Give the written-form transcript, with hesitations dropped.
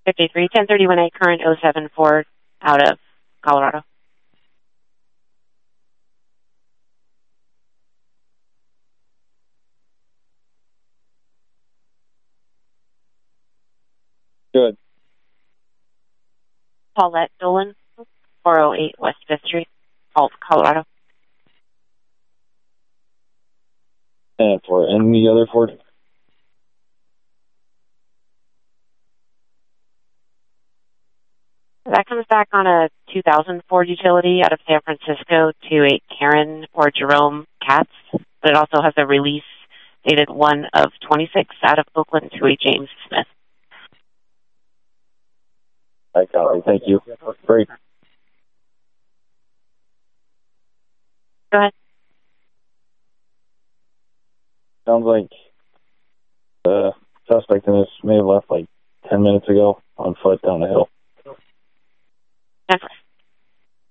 53, 1031A, current 07 Ford out of Colorado. Good. Paulette Dolan, 408 West 5th Street, Ault, Colorado. And for any other Ford? That comes back on a 2000 Ford utility out of San Francisco to a Karen or Jerome Katz, but it also has a release dated 1 of 26 out of Oakland to a James Smith. I copy. Thank you. Great. Go ahead. Sounds like the suspect in this may have left like 10 minutes ago on foot down the hill.